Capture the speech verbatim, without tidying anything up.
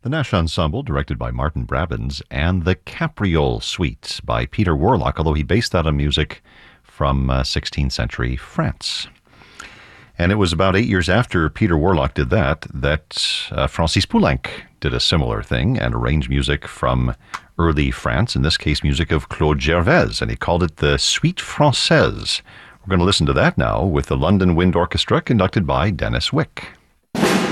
The Nash Ensemble, directed by Martin Brabbins, and the Capriole Suite by Peter Warlock, although he based that on music from uh, sixteenth century France. And it was about eight years after Peter Warlock did that, that uh, Francis Poulenc did a similar thing and arranged music from early France, in this case music of Claude Gervais, and he called it the Suite Française. We're going to listen to that now with the London Wind Orchestra conducted by Dennis Wick.